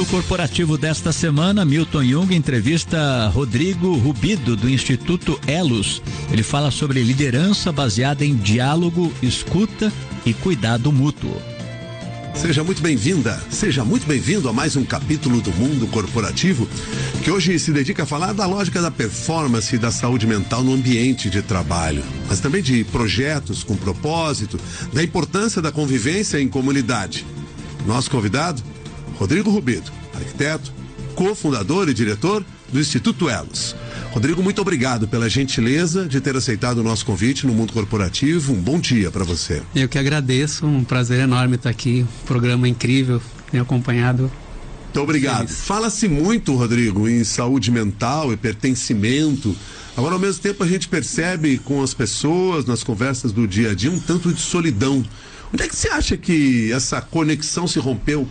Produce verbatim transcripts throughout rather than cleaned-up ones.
corporativo desta semana, Milton Jung entrevista Rodrigo Rubido, do Instituto Elos. Ele fala sobre liderança baseada em diálogo, escuta e cuidado mútuo. Seja muito bem-vinda, seja muito bem-vindo a mais um capítulo do Mundo Corporativo, que hoje se dedica a falar da lógica da performance e da saúde mental no ambiente de trabalho, mas também de projetos com propósito, da importância da convivência em comunidade. Nosso convidado, Rodrigo Rubido, arquiteto, cofundador e diretor do Instituto Elos. Rodrigo, muito obrigado pela gentileza de ter aceitado o nosso convite no Mundo Corporativo. Um bom dia para você. Eu que agradeço, um prazer enorme estar aqui, um programa incrível, tenho acompanhado. Muito obrigado. Fala-se muito, Rodrigo, em saúde mental e pertencimento. Agora, ao mesmo tempo, a gente percebe com as pessoas, nas conversas do dia a dia, um tanto de solidão. Onde é que você acha que essa conexão se rompeu?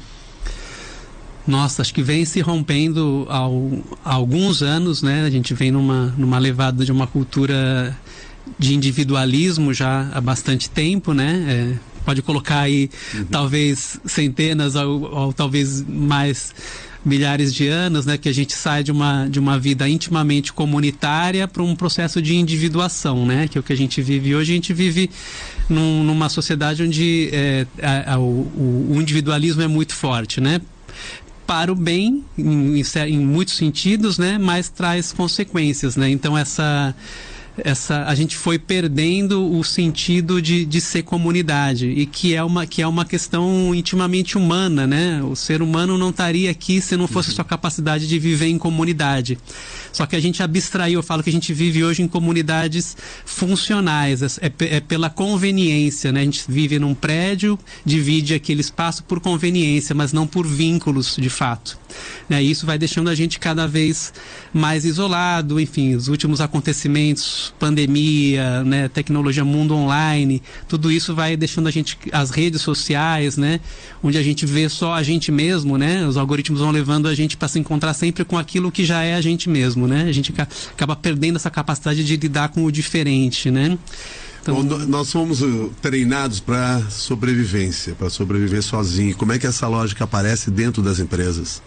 Nossa, acho que vem se rompendo ao, há alguns anos, né? A gente vem numa, numa levada de uma cultura de individualismo já há bastante tempo, né? É, pode colocar aí uhum. talvez centenas ou, ou talvez mais milhares de anos, né? Que a gente sai de uma, de uma vida intimamente comunitária para um processo de individuação, né? Que é o que a gente vive hoje. A gente vive num, numa sociedade onde é, a, a, o, o individualismo é muito forte, né? Para o bem, em, em muitos sentidos, né? Mas traz consequências, né? Então essa, essa, a gente foi perdendo o sentido de, de ser comunidade, e que é, uma, que é uma questão intimamente humana, né? O ser humano não estaria aqui se não fosse sua capacidade de viver em comunidade. Só que a gente abstraiu, eu falo que a gente vive hoje em comunidades funcionais, é, é pela conveniência, né? A gente vive num prédio, divide aquele espaço por conveniência, mas não por vínculos de fato. Né? E isso vai deixando a gente cada vez mais isolado, enfim, os últimos acontecimentos, pandemia, né? Tecnologia, mundo online, tudo isso vai deixando a gente, as redes sociais, né? Onde a gente vê só a gente mesmo, né? Os algoritmos vão levando a gente para se encontrar sempre com aquilo que já é a gente mesmo. Né? A gente acaba perdendo essa capacidade de lidar com o diferente, né? Então... Bom, nós fomos uh, treinados para sobrevivência, para sobreviver sozinho. Como é que essa lógica aparece dentro das empresas?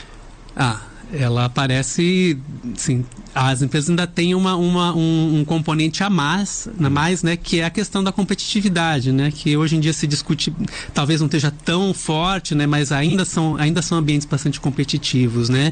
Ah, ela aparece, sim, as empresas ainda têm uma, uma, um, um componente a mais, a mais, né, que é a questão da competitividade, né, que hoje em dia se discute, talvez não esteja tão forte, né, mas ainda são, ainda são ambientes bastante competitivos, né,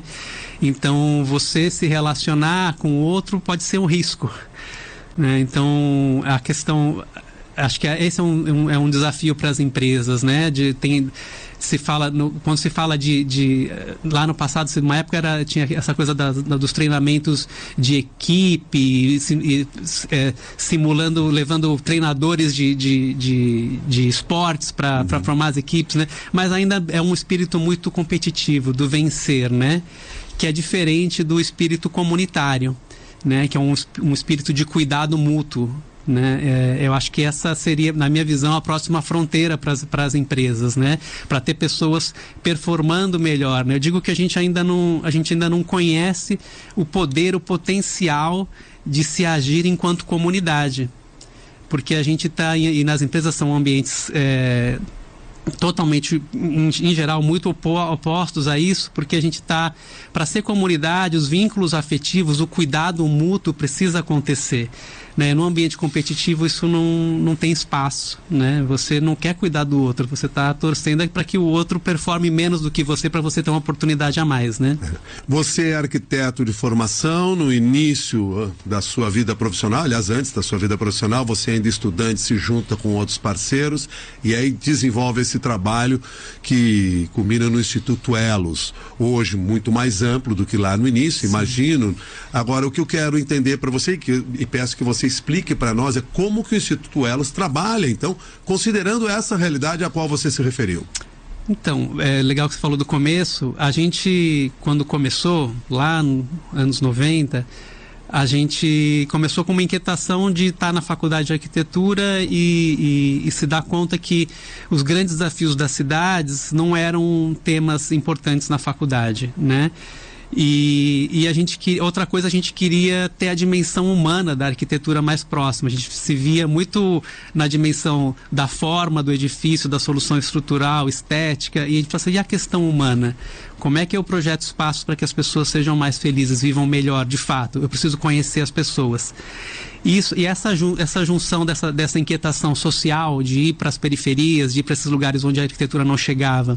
então você se relacionar com o outro pode ser um risco, né, então a questão, acho que esse é um, um, é um desafio para as empresas, né, de, tem... Se fala no, quando se fala de, de lá no passado, uma época era, tinha essa coisa da, da, dos treinamentos de equipe, e, é, simulando, levando treinadores de, de, de, de esportes para uhum. formar as equipes, né? Mas ainda é um espírito muito competitivo, do vencer, né? Que é diferente do espírito comunitário, né? Que é um, um espírito de cuidado mútuo. Né? É, eu acho que essa seria, na minha visão, a próxima fronteira para as empresas, né? Para ter pessoas performando melhor, né? Eu digo que a gente ainda não, a gente ainda não conhece o poder, o potencial de se agir enquanto comunidade, porque a gente está, e nas empresas são ambientes é, totalmente, em, em geral, muito opo, opostos a isso, porque a gente está, para ser comunidade, os vínculos afetivos, o cuidado mútuo precisa acontecer. Né? No ambiente competitivo isso não, não tem espaço, né? Você não quer cuidar do outro, você está torcendo para que o outro performe menos do que você, para você ter uma oportunidade a mais, né? Você é arquiteto de formação, no início da sua vida profissional, aliás, antes da sua vida profissional, você ainda estudante, se junta com outros parceiros e aí desenvolve esse trabalho que culmina no Instituto Elos, hoje muito mais amplo do que lá no início, sim, imagino. Agora, o que eu quero entender para você, que, e peço que você explique para nós, é como que o Instituto Elos trabalha, então, considerando essa realidade a qual você se referiu. Então, é legal que você falou do começo. A gente, quando começou, lá nos anos noventa, a gente começou com uma inquietação de estar na faculdade de arquitetura e, e, e se dar conta que os grandes desafios das cidades não eram temas importantes na faculdade, né? E, e a gente que outra coisa, a gente queria ter a dimensão humana da arquitetura mais próxima. A gente se via muito na dimensão da forma do edifício, da solução estrutural, estética, e a gente falou assim, e a questão humana? Como é que eu projeto espaços para que as pessoas sejam mais felizes, vivam melhor, de fato? Eu preciso conhecer as pessoas. Isso, e essa, essa junção dessa, dessa inquietação social de ir para as periferias, de ir para esses lugares onde a arquitetura não chegava,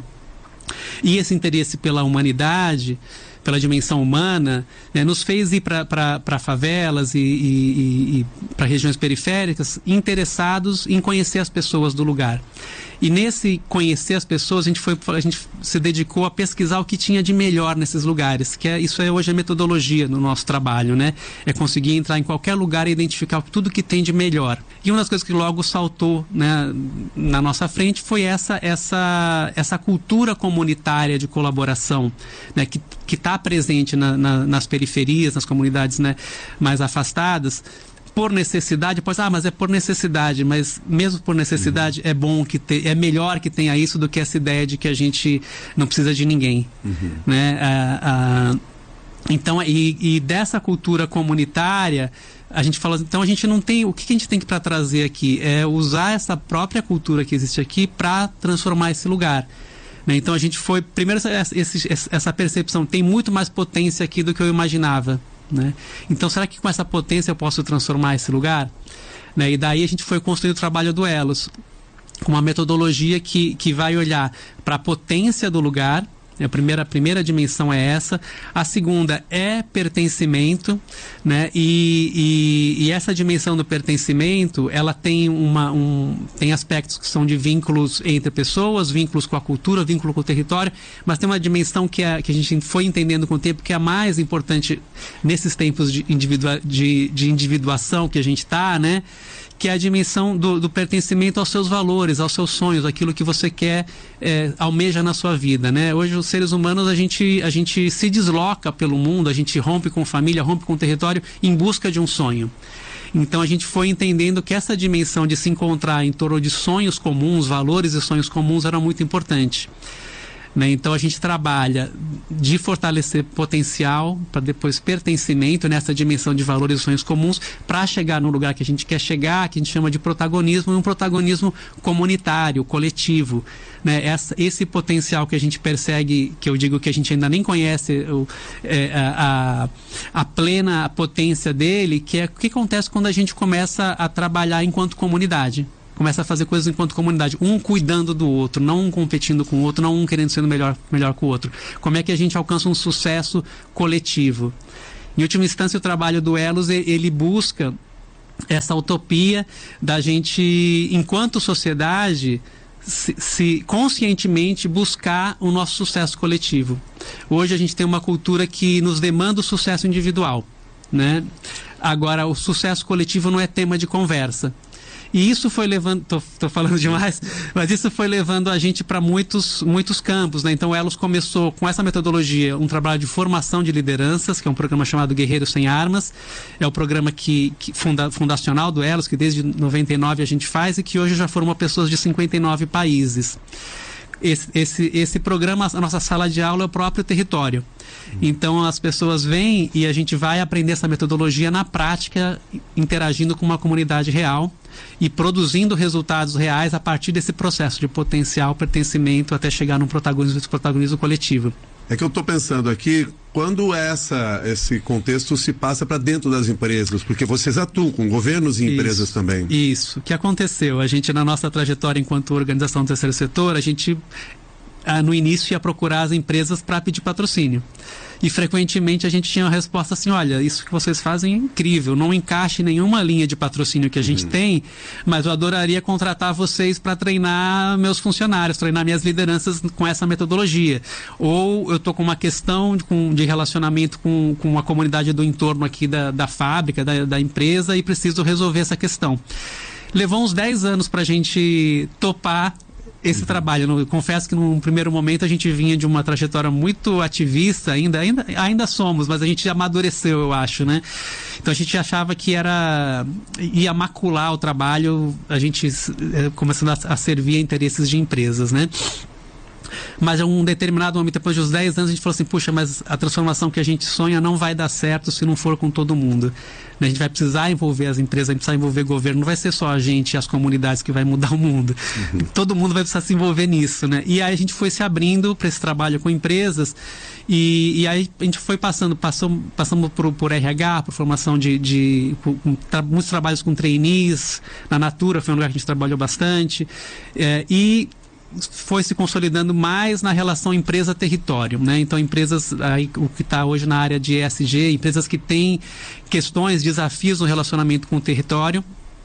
e esse interesse pela humanidade, pela dimensão humana, né, nos fez ir para favelas e, e, e para regiões periféricas interessados em conhecer as pessoas do lugar. E nesse conhecer as pessoas, a gente, foi, a gente se dedicou a pesquisar o que tinha de melhor nesses lugares, que é, isso é hoje a metodologia no nosso trabalho, né? É conseguir entrar em qualquer lugar e identificar tudo que tem de melhor. E uma das coisas que logo saltou, né, na nossa frente foi essa, essa, essa cultura comunitária de colaboração, né, que está presente na, na, nas periferias, nas comunidades, né, mais afastadas, por necessidade. Pois, ah, mas é por necessidade, mas mesmo por necessidade, uhum, é bom que te, é melhor que tenha isso do que essa ideia de que a gente não precisa de ninguém, uhum, né? Ah, ah, então, e, e dessa cultura comunitária, a gente falou, então a gente não tem, o que a gente tem que para trazer aqui é usar essa própria cultura que existe aqui para transformar esse lugar. Então a gente foi, primeiro, essa, essa percepção tem muito mais potência aqui do que eu imaginava, né? Então será que com essa potência eu posso transformar esse lugar? Né? E daí a gente foi construir o trabalho do Elos, com uma metodologia que, que vai olhar para a potência do lugar. A primeira, a primeira dimensão é essa. A segunda é pertencimento, né? E, e, e essa dimensão do pertencimento, ela tem, uma, um, tem aspectos que são de vínculos entre pessoas, vínculos com a cultura, vínculo com o território, mas tem uma dimensão que, é, que a gente foi entendendo com o tempo que é a mais importante nesses tempos de, individua, de, de individuação que a gente está, né? Que é a dimensão do, do pertencimento aos seus valores, aos seus sonhos, aquilo que você quer, é, almeja na sua vida, né? Hoje, os seres humanos, a gente, a gente se desloca pelo mundo, a gente rompe com família, rompe com o território em busca de um sonho. Então, a gente foi entendendo que essa dimensão de se encontrar em torno de sonhos comuns, valores e sonhos comuns era muito importante. Né? Então a gente trabalha de fortalecer potencial para depois pertencimento nessa dimensão de valores e sonhos comuns para chegar no lugar que a gente quer chegar, que a gente chama de protagonismo, e um protagonismo comunitário, coletivo. Né? Essa, esse potencial que a gente persegue, que eu digo que a gente ainda nem conhece o, é, a, a plena potência dele, que é o que acontece quando a gente começa a trabalhar enquanto comunidade. Começa a fazer coisas enquanto comunidade, um cuidando do outro, não um competindo com o outro, não um querendo ser melhor, melhor com o outro. Como é que a gente alcança um sucesso coletivo? Em última instância, o trabalho do Elos, ele busca essa utopia da gente, enquanto sociedade, se, se conscientemente buscar o nosso sucesso coletivo. Hoje a gente tem uma cultura que nos demanda o sucesso individual, né? Agora, o sucesso coletivo não é tema de conversa. E isso foi levando, tô, tô falando demais, mas isso foi levando a gente para muitos, muitos campos, né? Então o Elos começou com essa metodologia, um trabalho de formação de lideranças, que é um programa chamado Guerreiros Sem Armas, é o programa que, que funda, fundacional do Elos, que desde noventa e nove a gente faz e que hoje já formou pessoas de cinquenta e nove países. Esse, esse, esse programa, a nossa sala de aula é o próprio território. Então as pessoas vêm e a gente vai aprender essa metodologia na prática, interagindo com uma comunidade real e produzindo resultados reais a partir desse processo de potencial, pertencimento, até chegar num protagonismo, protagonismo coletivo. É que eu estou pensando aqui, quando essa, esse contexto se passa para dentro das empresas, porque vocês atuam com governos e empresas isso, também. Isso. O que aconteceu? A gente, na nossa trajetória enquanto organização do terceiro setor, a gente, ah, no início, ia procurar as empresas para pedir patrocínio. E frequentemente a gente tinha a resposta assim, olha, isso que vocês fazem é incrível, não encaixa em nenhuma linha de patrocínio que a gente uhum. tem, mas eu adoraria contratar vocês para treinar meus funcionários, treinar minhas lideranças com essa metodologia. Ou eu estou com uma questão de, com, de relacionamento com, com a comunidade do entorno aqui da, da fábrica, da, da empresa, e preciso resolver essa questão. Levou uns dez anos para a gente topar esse uhum. trabalho. Eu confesso que num primeiro momento a gente vinha de uma trajetória muito ativista, ainda, ainda, ainda somos, mas a gente amadureceu, eu acho, né? Então a gente achava que era ia macular o trabalho, a gente começando a, a servir a interesses de empresas, né? Mas em um determinado momento, depois dos dez anos, a gente falou assim, puxa, mas a transformação que a gente sonha não vai dar certo se não for com todo mundo. A gente vai precisar envolver as empresas, vai precisar envolver o governo, não vai ser só a gente e as comunidades que vai mudar o mundo. Uhum. Todo mundo vai precisar se envolver nisso, né? E aí a gente foi se abrindo para esse trabalho com empresas e, e aí a gente foi passando, passou, passamos por, por R H, por formação de, de por, com, tra, muitos trabalhos com trainees, na Natura foi um lugar que a gente trabalhou bastante, é, e foi se consolidando mais na relação empresa-território, né? Então, empresas, aí, o que está hoje na área de E S G, empresas que têm questões, desafios no relacionamento com o território,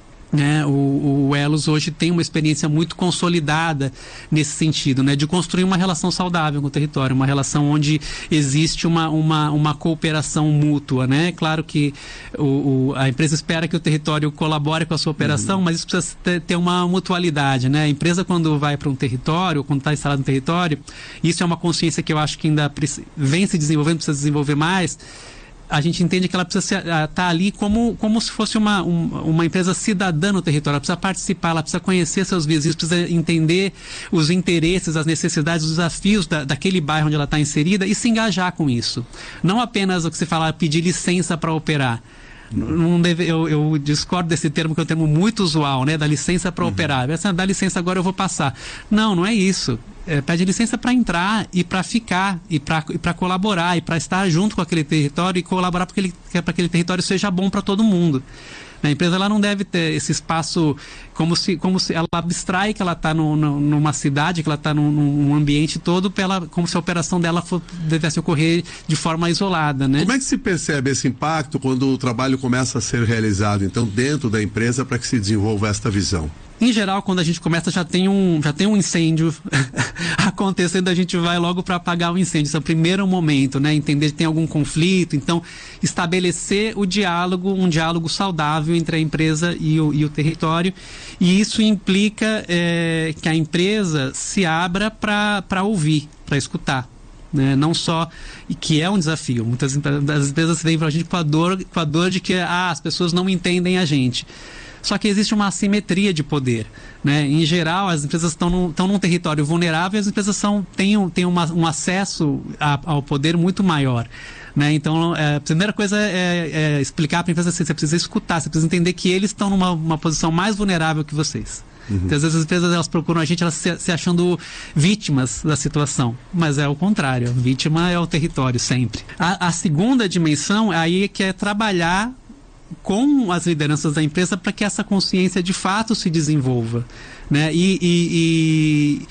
né? O, o Elos hoje tem uma experiência muito consolidada nesse sentido, né? De construir uma relação saudável com o território, uma relação onde existe uma, uma, uma cooperação mútua, né? Claro que o, o, a empresa espera que o território colabore com a sua operação, uhum. mas isso precisa ter, ter uma mutualidade, né? A empresa, quando vai para um território, quando está instalada no território, isso é uma consciência que eu acho que ainda vem se desenvolvendo, precisa desenvolver mais. A gente entende que ela precisa estar ali como, como se fosse uma, um, uma empresa cidadã no território. Ela precisa participar, ela precisa conhecer seus vizinhos, precisa entender os interesses, as necessidades, os desafios da, daquele bairro onde ela está inserida e se engajar com isso. Não apenas o que se fala, pedir licença para operar. Não deve, eu, eu discordo desse termo, que é um termo muito usual, né? Da licença para uhum. operar. Dá licença, agora eu vou passar. Não, não é isso. É, pede licença para entrar e para ficar, e para e para colaborar, e para estar junto com aquele território e colaborar para que aquele território seja bom para todo mundo. A empresa, ela não deve ter esse espaço como se, como se ela abstrai que ela está numa cidade, que ela está num, num ambiente todo, pela, como se a operação dela for, devesse ocorrer de forma isolada, né? Como é que se percebe esse impacto quando o trabalho começa a ser realizado, então, dentro da empresa, para que se desenvolva esta visão? Em geral, quando a gente começa, já tem um, já tem um incêndio acontecendo, a gente vai logo para apagar o incêndio. Esse é o primeiro momento, né? Entender que tem algum conflito. Então, estabelecer o diálogo, um diálogo saudável entre a empresa e o, e o território. E isso implica é, que a empresa se abra para ouvir, para escutar. Né? Não só, e que é um desafio. Muitas das empresas vêm para a gente com a dor, com a dor de que ah, as pessoas não entendem a gente. Só que existe uma assimetria de poder, né? Em geral, as empresas estão num, estão num território vulnerável e as empresas são, têm, têm uma, um acesso a, ao poder muito maior, né? Então, é, a primeira coisa é, é explicar para a empresa assim, você precisa escutar, você precisa entender que eles estão numa uma posição mais vulnerável que vocês. Uhum. Então, às vezes as empresas, elas procuram a gente, elas se, se achando vítimas da situação, mas é o contrário, a vítima é o território sempre. A, a segunda dimensão aí é que é trabalhar com as lideranças da empresa para que essa consciência de fato se desenvolva, né? E, e,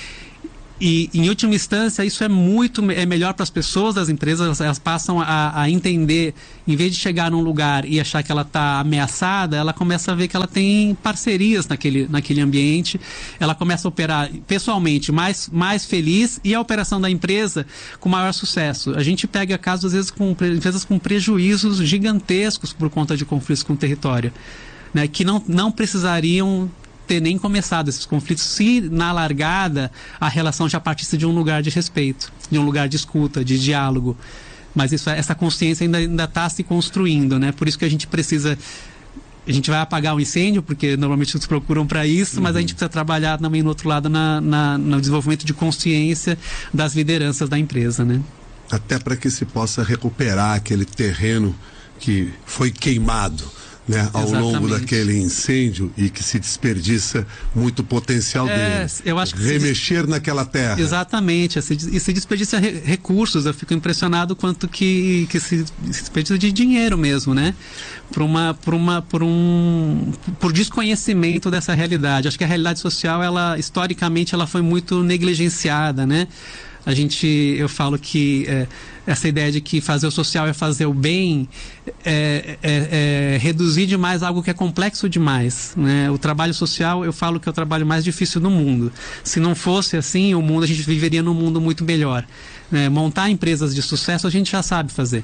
e, e em última instância isso é muito é melhor para as pessoas das empresas, elas, elas passam a, a entender, em vez de chegar num lugar e achar que ela está ameaçada, ela começa a ver que ela tem parcerias naquele, naquele ambiente, ela começa a operar pessoalmente mais, mais feliz e a operação da empresa com maior sucesso. A gente pega casos às vezes com empresas com prejuízos gigantescos por conta de conflitos com o território, né, que não, não precisariam ter nem começado esses conflitos se na largada a relação já partisse de um lugar de respeito, de um lugar de escuta, de diálogo. Mas isso, essa consciência ainda está se construindo, né? Por isso que a gente precisa, a gente vai apagar o incêndio, porque normalmente nos procuram para isso, uhum. mas a gente precisa trabalhar também no outro lado na, na, no desenvolvimento de consciência das lideranças da empresa, né? Até para que se possa recuperar aquele terreno que foi queimado, né, ao Exatamente. longo daquele incêndio e que se desperdiça muito potencial é, dele. Eu acho que remexer se... naquela terra. Exatamente. E se desperdiça re- recursos. Eu fico impressionado quanto que, que se desperdiça de dinheiro mesmo, né? Por, uma, por, uma, por, um, por desconhecimento dessa realidade. Acho que a realidade social, ela, historicamente, ela foi muito negligenciada, né? A gente, eu falo que é, essa ideia de que fazer o social é fazer o bem é, é, é reduzir demais algo que é complexo demais, né? O trabalho social, eu falo que é o trabalho mais difícil do mundo. Se não fosse assim, o mundo, a gente viveria num mundo muito melhor, né? Montar empresas de sucesso a gente já sabe fazer.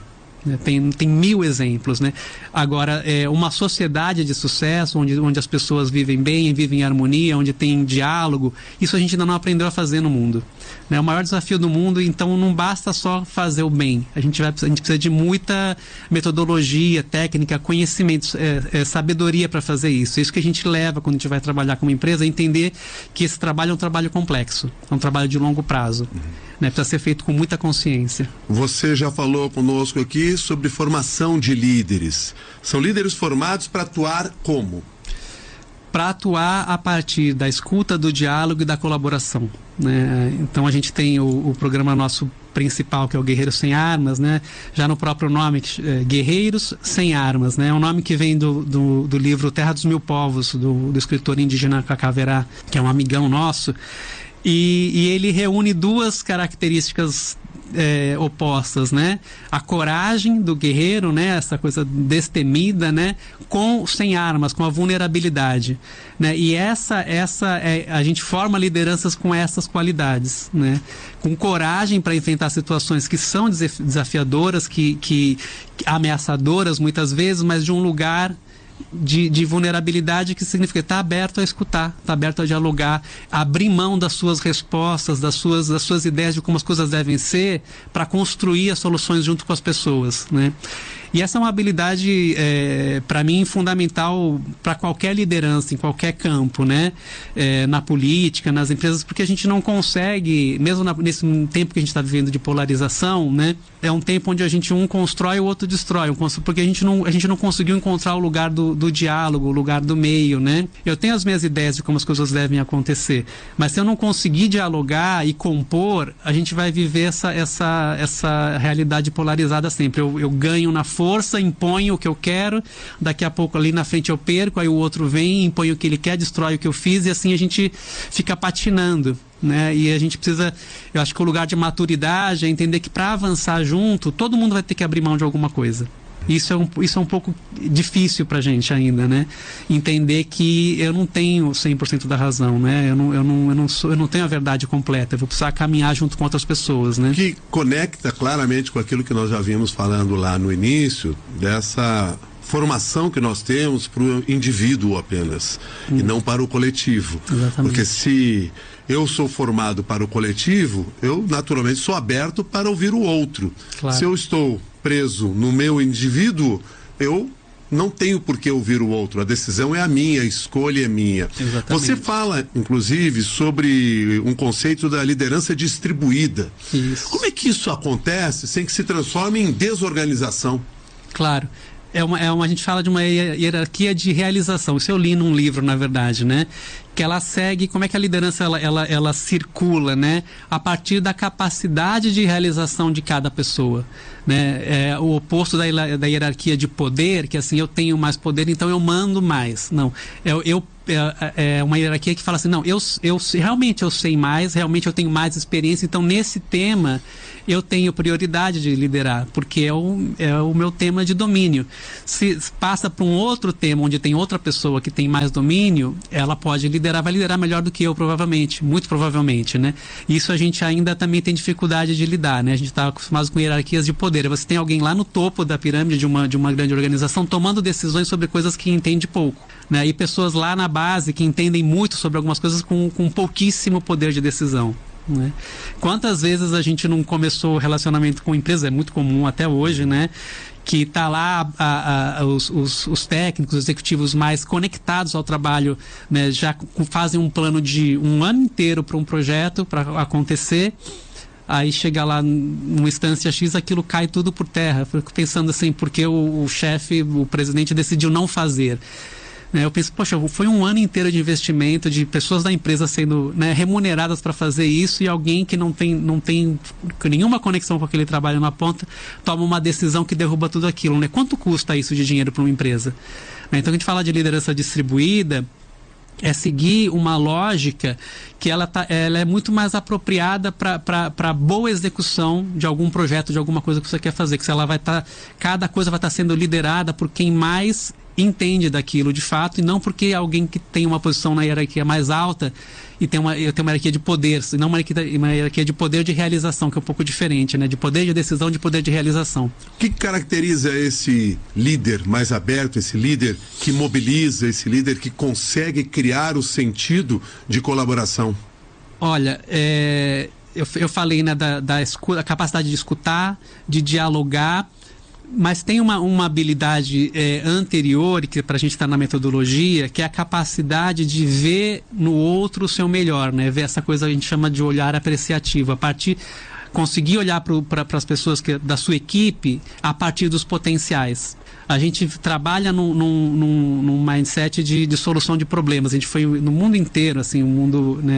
né? Tem, tem mil exemplos, né? Agora, é, uma sociedade de sucesso, onde, onde as pessoas vivem bem, vivem em harmonia, onde tem diálogo, isso a gente ainda não aprendeu a fazer no mundo, né? O maior desafio do mundo, então, não basta só fazer o bem. A gente, vai, a gente precisa de muita metodologia, técnica, conhecimento, é, é, sabedoria para fazer isso. É isso que a gente leva quando a gente vai trabalhar com uma empresa, a entender que esse trabalho é um trabalho complexo, é um trabalho de longo prazo. Uhum. Né, precisa ser feito com muita consciência. Você já falou conosco aqui sobre formação de líderes. São líderes formados para atuar como? Para atuar a partir da escuta, do diálogo e da colaboração, né? Então a gente tem o, o programa nosso principal, que é o Guerreiros Sem Armas, né? Já no próprio nome, é, Guerreiros Sem Armas, né? É um nome que vem do, do, do livro Terra dos Mil Povos, do, do escritor indígena Cacaverá, que é um amigão nosso. E, e ele reúne duas características é, opostas, né? A coragem do guerreiro, né? Essa coisa destemida, né? Com sem armas, com a vulnerabilidade, né? E essa, essa é, a gente forma lideranças com essas qualidades, né? Com coragem para enfrentar situações que são desafiadoras, que, que ameaçadoras muitas vezes, mas de um lugar De, de vulnerabilidade, que significa estar aberto a escutar, estar aberto a dialogar, abrir mão das suas respostas, das suas, das suas ideias de como as coisas devem ser, para construir as soluções junto com as pessoas, né? E essa é uma habilidade, é, para mim, fundamental para qualquer liderança, em qualquer campo, né? É, na política, nas empresas, porque a gente não consegue, mesmo na, nesse tempo que a gente está vivendo de polarização, né? É um tempo onde a gente um constrói, o outro destrói, porque a gente não, a gente não conseguiu encontrar o lugar do, do diálogo, o lugar do meio, né? Eu tenho as minhas ideias de como as coisas devem acontecer, mas se eu não conseguir dialogar e compor, a gente vai viver essa, essa, essa realidade polarizada sempre. Eu, eu ganho na força, imponho o que eu quero, daqui a pouco ali na frente eu perco, aí o outro vem, impõe o que ele quer, destrói o que eu fiz, e assim a gente fica patinando, né? E a gente precisa, eu acho que o lugar de maturidade é entender que para avançar junto, todo mundo vai ter que abrir mão de alguma coisa. Isso é um, isso é um pouco difícil pra gente ainda, né? Entender que eu não tenho cem por cento da razão, né? Eu não, eu não, eu não, sou, eu não tenho a verdade completa. Eu vou precisar caminhar junto com outras pessoas, né? Que conecta claramente com aquilo que nós já vimos falando lá no início, dessa formação que nós temos para o indivíduo apenas, hum. e não para o coletivo. Exatamente. Porque se eu sou formado para o coletivo, eu naturalmente sou aberto para ouvir o outro. Claro. Se eu estou preso no meu indivíduo, eu não tenho por que ouvir o outro. A decisão é a minha, a escolha é minha. Exatamente. Você fala, inclusive, sobre um conceito da liderança distribuída. Isso. Como é que isso acontece sem que se transforme em desorganização? Claro. É uma, é uma, a gente fala de uma hierarquia de realização. Isso eu li num livro, na verdade, né? Que ela segue, como é que a liderança ela, ela, ela circula, né? A partir da capacidade de realização de cada pessoa, né? É o oposto da, da hierarquia de poder, que assim, eu tenho mais poder, então eu mando mais. Não, eu, eu é, é uma hierarquia que fala assim, não, eu, eu realmente eu sei mais, realmente eu tenho mais experiência, então nesse tema eu tenho prioridade de liderar, porque é o, é o meu tema de domínio. Se passa para um outro tema, onde tem outra pessoa que tem mais domínio, ela pode liderar, vai liderar melhor do que eu, provavelmente, muito provavelmente, né? Isso a gente ainda também tem dificuldade de lidar, né? A gente está acostumado com hierarquias de poder. Você tem alguém lá no topo da pirâmide de uma, de uma grande organização tomando decisões sobre coisas que entende pouco, né? E pessoas lá na base que entendem muito sobre algumas coisas com, com pouquíssimo poder de decisão, né? Quantas vezes a gente não começou o relacionamento com empresa, é muito comum até hoje, né? Que está lá a, a, os, os, os técnicos, os executivos mais conectados ao trabalho, né? Já fazem um plano de um ano inteiro para um projeto para acontecer. Aí chega lá numa instância X, aquilo cai tudo por terra. Fico pensando assim, porque o, o chefe, o presidente decidiu não fazer. Eu penso, poxa, foi um ano inteiro de investimento, de pessoas da empresa sendo, né, remuneradas para fazer isso, e alguém que não tem, não tem nenhuma conexão com aquele trabalho na ponta toma uma decisão que derruba tudo aquilo, né? Quanto custa isso de dinheiro para uma empresa? Então a gente fala de liderança distribuída, é seguir uma lógica que ela, tá, ela é muito mais apropriada para boa execução de algum projeto, de alguma coisa que você quer fazer, que se ela vai estar, tá, cada coisa vai estar tá sendo liderada por quem mais entende daquilo de fato, e não porque alguém que tem uma posição na hierarquia mais alta e tem uma, eu tenho uma hierarquia de poder, não uma hierarquia, uma hierarquia de poder de realização, que é um pouco diferente, né? De poder de decisão, de poder de realização. O que caracteriza esse líder mais aberto, esse líder que mobiliza, esse líder que consegue criar o sentido de colaboração? Olha, é, eu, eu falei, né, da, da escuta, a capacidade de escutar, de dialogar, mas tem uma, uma habilidade é, anterior, que para a gente estar na metodologia, que é a capacidade de ver no outro o seu melhor, né? Ver essa coisa que a gente chama de olhar apreciativo, a partir, conseguir olhar para as pessoas que, da sua equipe a partir dos potenciais. A gente trabalha num, num, num, num mindset de, de solução de problemas. A gente foi no mundo inteiro, assim, o mundo, né,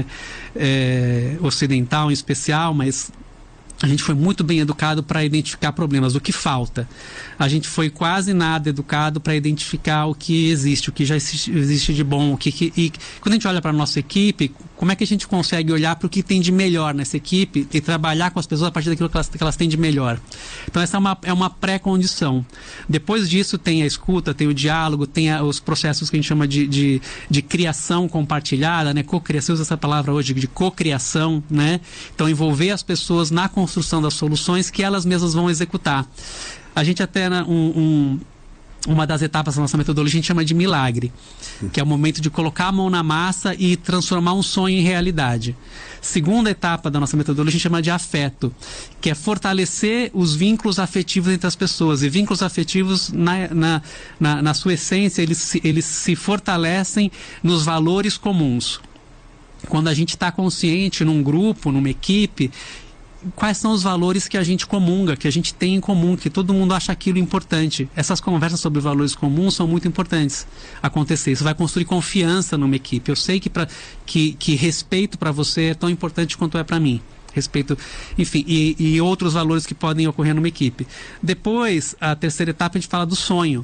é, ocidental em especial, mas a gente foi muito bem educado para identificar problemas, o que falta. A gente foi quase nada educado para identificar o que existe, o que já existe, existe de bom. O que, que, e quando a gente olha para a nossa equipe, como é que a gente consegue olhar para o que tem de melhor nessa equipe e trabalhar com as pessoas a partir daquilo que elas, que elas têm de melhor? Então essa é uma, é uma pré-condição. Depois disso tem a escuta, tem o diálogo, tem a, os processos que a gente chama de, de, de criação compartilhada, né? Co-criação, usa essa palavra hoje, de co-criação, né? Então envolver as pessoas na construção das soluções que elas mesmas vão executar. A gente até, né, um, um, uma das etapas da nossa metodologia a gente chama de milagre, que é o momento de colocar a mão na massa e transformar um sonho em realidade. Segunda etapa da nossa metodologia a gente chama de afeto, que é fortalecer os vínculos afetivos entre as pessoas. E vínculos afetivos, na, na, na, na sua essência, eles se, eles se fortalecem nos valores comuns. Quando a gente está consciente num grupo, numa equipe, quais são os valores que a gente comunga, que a gente tem em comum, que todo mundo acha aquilo importante. Essas conversas sobre valores comuns são muito importantes acontecer. Isso vai construir confiança numa equipe. Eu sei que, pra, que, que respeito para você é tão importante quanto é para mim. Respeito, enfim, e, e outros valores que podem ocorrer numa equipe. Depois, a terceira etapa, a gente fala do sonho,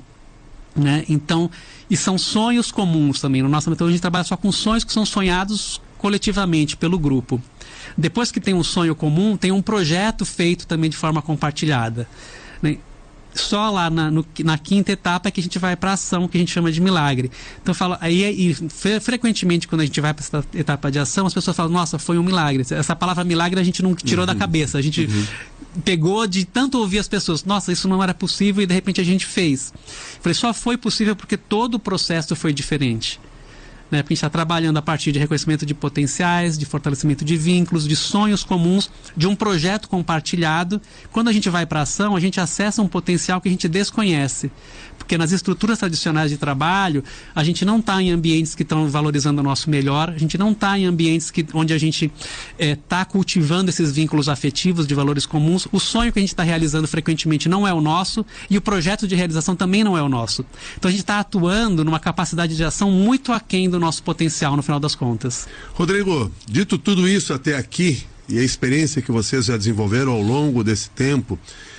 né? Então, e são sonhos comuns também. No nossa metodologia, a gente trabalha só com sonhos que são sonhados coletivamente pelo grupo. Depois que tem um sonho comum, tem um projeto feito também de forma compartilhada, né? Só lá na, no, na quinta etapa é que a gente vai para a ação, que a gente chama de milagre. Então eu falo, aí e, fre, frequentemente quando a gente vai para essa etapa de ação, as pessoas falam, nossa, foi um milagre. Essa palavra milagre a gente não tirou uhum. da cabeça, a gente uhum. pegou de tanto ouvir as pessoas, nossa, isso não era possível, e de repente a gente fez. Eu falei, só foi possível porque todo o processo foi diferente. Né, porque a gente está trabalhando a partir de reconhecimento de potenciais, de fortalecimento de vínculos, de sonhos comuns, de um projeto compartilhado. Quando a gente vai para a ação, a gente acessa um potencial que a gente desconhece. Porque nas estruturas tradicionais de trabalho, a gente não está em ambientes que estão valorizando o nosso melhor, a gente não está em ambientes que, onde a gente está é, cultivando esses vínculos afetivos de valores comuns. O sonho que a gente está realizando frequentemente não é o nosso e o projeto de realização também não é o nosso. Então a gente está atuando numa capacidade de ação muito aquém do nosso potencial no final das contas. Rodrigo, dito tudo isso até aqui e a experiência que vocês já desenvolveram ao longo desse tempo,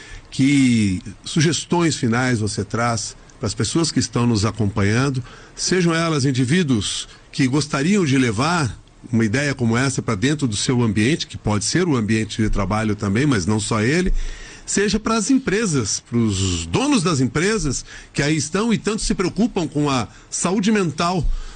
que sugestões finais você traz para as pessoas que estão nos acompanhando, sejam elas indivíduos que gostariam de levar uma ideia como essa para dentro do seu ambiente, que pode ser o ambiente de trabalho também, mas não só ele, seja para as empresas, para os donos das empresas que aí estão e tanto se preocupam com a saúde mental